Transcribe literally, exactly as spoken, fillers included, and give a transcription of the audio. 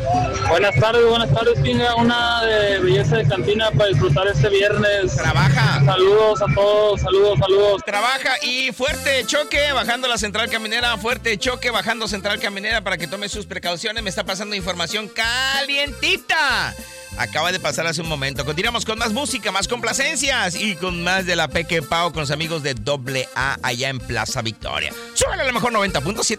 Buenas tardes, buenas tardes, Pinga. Una de belleza de cantina para disfrutar este viernes. Trabaja. Saludos a todos, saludos, saludos. Trabaja y fuerte choque bajando la central caminera, fuerte choque bajando central caminera para que tome sus precauciones. Me está pasando información calientita. Acaba de pasar hace un momento. Continuamos con más música, más complacencias y con más de la Peque Pau con los amigos de doble A allá en Plaza Victoria. Súbele a lo mejor noventa punto siete.